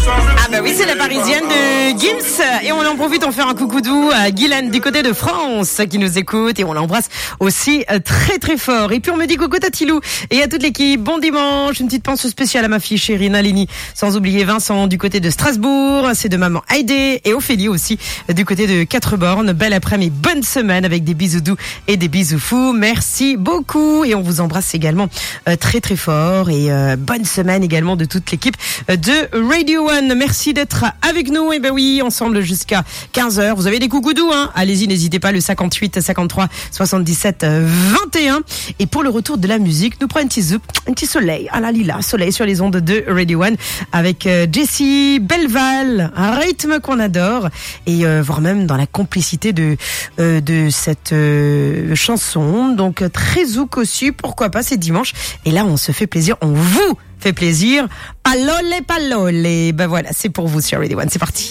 Ah bah oui, c'est la parisienne de Gims et on en profite en faire un coucou doux à Guylaine du côté de France qui nous écoute et on l'embrasse aussi très très fort. Et puis on me dit coucou Tatilou et à toute l'équipe, bon dimanche, une petite pensée spéciale à ma fille chérie Nalini, sans oublier Vincent du côté de Strasbourg, c'est de maman Heidi et Ophélie aussi du côté de Quatre-Bornes. Belle après-midi, bonne semaine avec des bisous doux et des bisous fous. Merci beaucoup et on vous embrasse également très très fort et bonne semaine également de toute l'équipe de Radio One. Merci d'être avec nous. Et ben oui, ensemble jusqu'à 15h. Vous avez des coucous doux, hein. Allez-y, n'hésitez pas, le 58 53 77 21. Et pour le retour de la musique, nous prenons un petit soleil à la lila, soleil sur les ondes de Radio One avec Jessie Belval, un rythme qu'on adore et voire même dans la complicité de cette chanson. Donc très zouk aussi, pourquoi pas, c'est dimanche. Et là, on se fait plaisir, on vous fait plaisir. Palole, palole. Ben voilà, c'est pour vous sur Radio One. C'est parti.